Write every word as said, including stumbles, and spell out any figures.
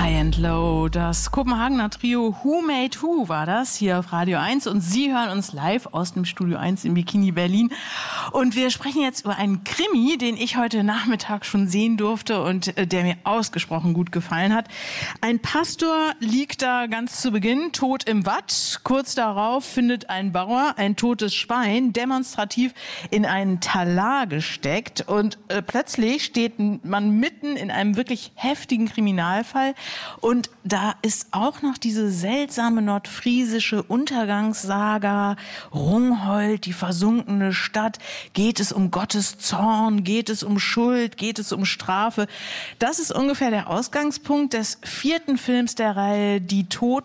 High and Low, das Kopenhagener Trio Who Made Who war das hier auf Radio eins und Sie hören uns live aus dem Studio eins im Bikini Berlin und wir sprechen jetzt über einen Krimi, den ich heute Nachmittag schon sehen durfte und der mir ausgesprochen gut gefallen hat. Ein Pastor liegt da ganz zu Beginn tot im Watt, kurz darauf findet ein Bauer ein totes Schwein demonstrativ in einen Talar gesteckt und äh, plötzlich steht man mitten in einem wirklich heftigen Kriminalfall. Und da ist auch noch diese seltsame nordfriesische Untergangssaga, Rungholt, die versunkene Stadt. Geht es um Gottes Zorn? Geht es um Schuld? Geht es um Strafe? Das ist ungefähr der Ausgangspunkt des vierten Films der Reihe Die Toten